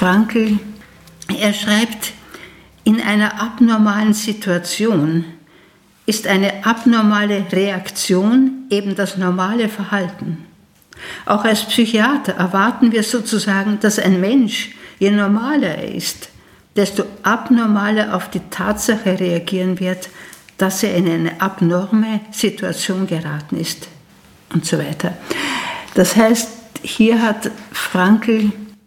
Frankl, er schreibt, in einer abnormalen Situation ist eine abnormale Reaktion eben das normale Verhalten. Auch als Psychiater erwarten wir sozusagen, dass ein Mensch, je normaler er ist, desto abnormaler auf die Tatsache reagieren wird, dass er in eine abnorme Situation geraten ist und so weiter. Das heißt, hier hat Frankl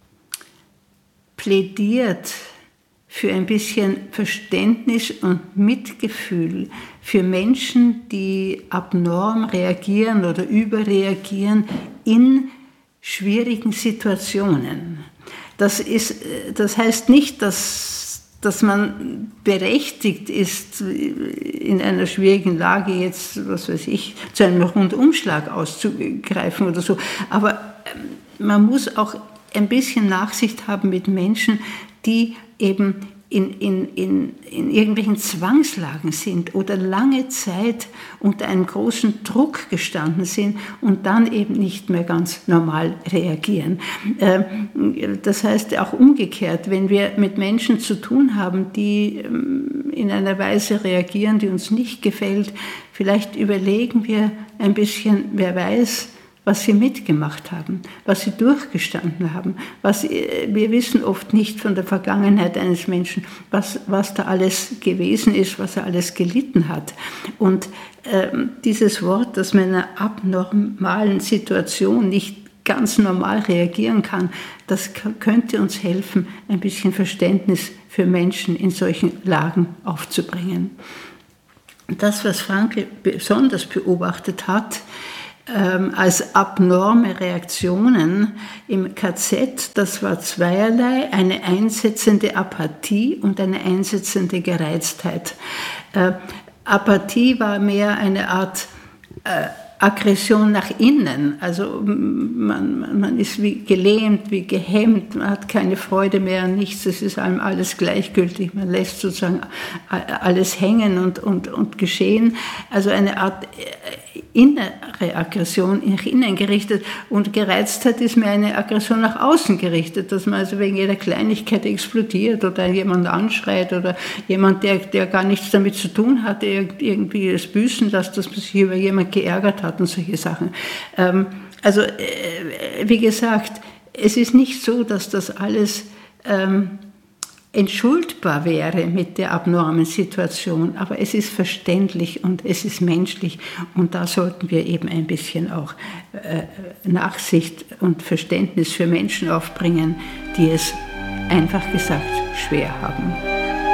plädiert für ein bisschen Verständnis und Mitgefühl für Menschen, die abnorm reagieren oder überreagieren in schwierigen Situationen. Das heißt nicht, dass man berechtigt ist, in einer schwierigen Lage jetzt, was weiß ich, zu einem Rundumschlag auszugreifen oder so. Aber man muss auch ein bisschen Nachsicht haben mit Menschen, die eben in irgendwelchen Zwangslagen sind oder lange Zeit unter einem großen Druck gestanden sind und dann eben nicht mehr ganz normal reagieren. Das heißt auch umgekehrt, wenn wir mit Menschen zu tun haben, die in einer Weise reagieren, die uns nicht gefällt, vielleicht überlegen wir ein bisschen, wer weiß, was sie mitgemacht haben, was sie durchgestanden haben. Wir wissen oft nicht von der Vergangenheit eines Menschen, was da alles gewesen ist, was er alles gelitten hat. Und dieses Wort, dass man in einer abnormalen Situation nicht ganz normal reagieren kann, das könnte uns helfen, ein bisschen Verständnis für Menschen in solchen Lagen aufzubringen. Das, was Frankl besonders beobachtet hat, als abnorme Reaktionen im KZ, das war zweierlei, eine einsetzende Apathie und eine einsetzende Gereiztheit. Apathie war mehr eine Art Aggression nach innen, also man ist wie gelähmt, wie gehemmt, man hat keine Freude mehr an nichts, es ist einem alles gleichgültig, man lässt sozusagen alles hängen und geschehen, also eine Art innere Aggression nach innen gerichtet und Gereiztheit ist mehr eine Aggression nach außen gerichtet, dass man also wegen jeder Kleinigkeit explodiert oder jemand anschreit oder jemand, der gar nichts damit zu tun hatte, irgendwie es büßen lässt, dass man sich über jemand geärgert hat und solche Sachen. Also wie gesagt, es ist nicht so, dass das alles entschuldbar wäre mit der abnormen Situation, aber es ist verständlich und es ist menschlich und da sollten wir eben ein bisschen auch Nachsicht und Verständnis für Menschen aufbringen, die es einfach gesagt schwer haben.